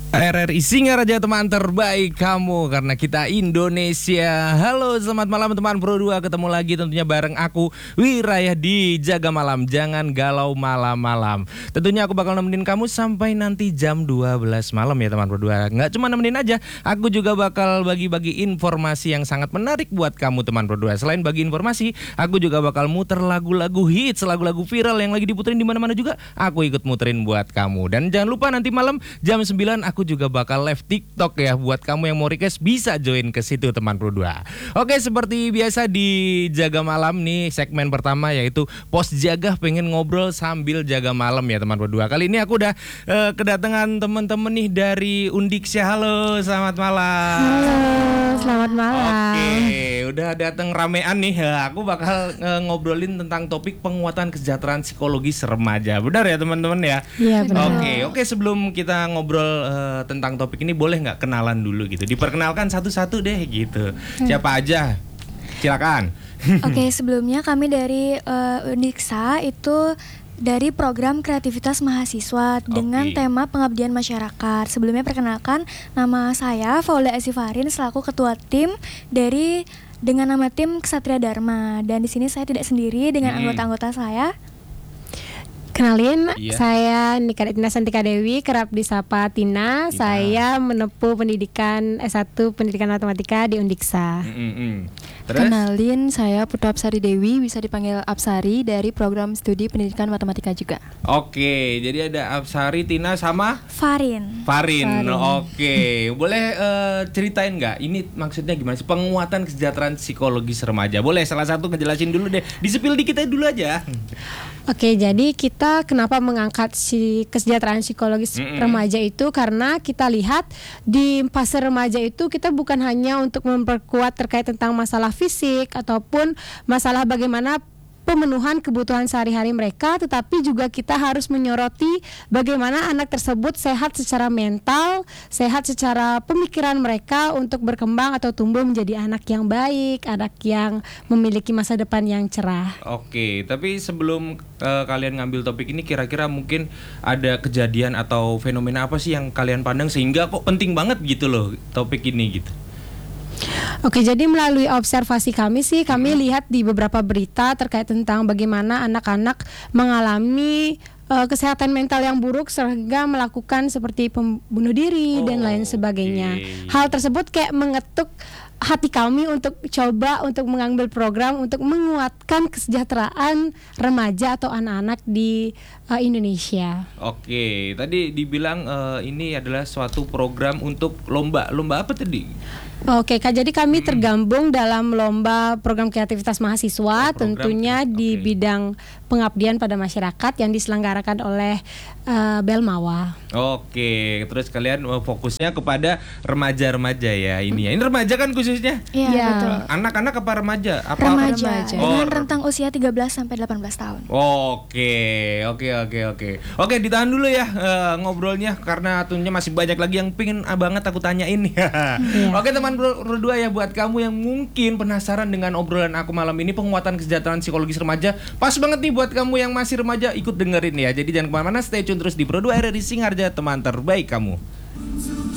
RRI Singaraja, teman terbaik kamu karena kita Indonesia. Halo, selamat malam teman Pro 2. Ketemu lagi tentunya bareng aku Wirayah di Jaga Malam. Jangan galau malam-malam. Tentunya aku bakal nemenin kamu sampai nanti jam 12 malam ya teman Pro 2. Nggak cuma nemenin aja, aku juga bakal bagi-bagi informasi yang sangat menarik buat kamu teman Pro 2. Selain bagi informasi, aku juga bakal muter lagu-lagu hits, lagu-lagu viral yang lagi diputerin di mana-mana juga. Aku ikut muterin buat kamu. Dan jangan lupa nanti malam jam 9 aku juga bakal live TikTok ya. Buat kamu yang mau request bisa join ke situ teman Pro 2. Oke, seperti biasa di Jaga Malam nih, segmen pertama yaitu Pos Jaga pengen ngobrol sambil jaga malam ya teman Pro 2. Kali ini aku udah kedatangan teman-teman nih dari Undiksa. Halo, selamat malam. Halo, selamat malam. Oke, udah datang ramean nih. Aku bakal ngobrolin tentang topik penguatan kesejahteraan psikologis remaja. Benar ya teman-teman ya? Iya benar. Oke, sebelum kita ngobrol tentang topik ini, boleh nggak kenalan dulu gitu? Diperkenalkan satu-satu deh gitu. Siapa aja? Silakan. Oke, sebelumnya kami dari Undiksa itu dari program kreativitas mahasiswa dengan tema pengabdian masyarakat. Sebelumnya perkenalkan, nama saya Faula Asifarin selaku ketua tim dengan nama tim Ksatria Dharma. Dan di sini saya tidak sendiri dengan anggota-anggota saya. Kenalin, saya Nika Tina Santika Dewi, kerap disapa Tina. Saya menempuh pendidikan S1 Pendidikan Matematika di Undiksa. Terus? Kenalin, saya Putu Apsari Dewi, bisa dipanggil Apsari, dari program studi pendidikan matematika juga. Oke, jadi ada Apsari, Tina sama Farin. Oke, boleh ceritain nggak? Ini maksudnya gimana sih penguatan kesejahteraan psikologis remaja? Boleh salah satu ngejelasin dulu deh, disepil dikit aja dulu aja. Oke, jadi kita kenapa mengangkat kesejahteraan psikologis remaja itu karena kita lihat di fase remaja itu kita bukan hanya untuk memperkuat terkait tentang masalah fisik ataupun masalah bagaimana pemenuhan kebutuhan sehari-hari mereka, tetapi juga kita harus menyoroti bagaimana anak tersebut sehat secara mental, sehat secara pemikiran mereka untuk berkembang atau tumbuh menjadi anak yang baik, anak yang memiliki masa depan yang cerah. Oke, tapi sebelum kalian ngambil topik ini, kira-kira mungkin ada kejadian atau fenomena apa sih yang kalian pandang sehingga kok penting banget gitu loh topik ini gitu? Oke, jadi melalui observasi kami sih, kami lihat di beberapa berita terkait tentang bagaimana anak-anak mengalami kesehatan mental yang buruk sehingga melakukan seperti bunuh diri dan lain sebagainya. Hal tersebut kayak mengetuk hati kami untuk coba untuk mengambil program untuk menguatkan kesejahteraan remaja atau anak-anak di Indonesia. Oke, tadi dibilang ini adalah suatu program untuk lomba apa tadi? Oke, Kak, jadi kami tergabung dalam lomba program kreativitas mahasiswa, tentunya di bidang pengabdian pada masyarakat yang diselenggarakan oleh Belmawa. Oke, terus kalian fokusnya kepada remaja-remaja ya ini ya. Ini remaja kan khususnya? Iya, betul. Anak-anak apa remaja? Remaja. Dengan rentang usia 13 sampai 18 tahun. Oke, ditahan dulu ya ngobrolnya karena tentunya masih banyak lagi yang pingin banget aku tanyain. Oke, teman Pro 2 ya, buat kamu yang mungkin penasaran dengan obrolan aku malam ini penguatan kesejahteraan psikologis remaja, pas banget nih buat kamu yang masih remaja, ikut dengerin ya. Jadi jangan kemana-mana, stay tune terus di Pro 2 RRI Singaraja, teman terbaik kamu.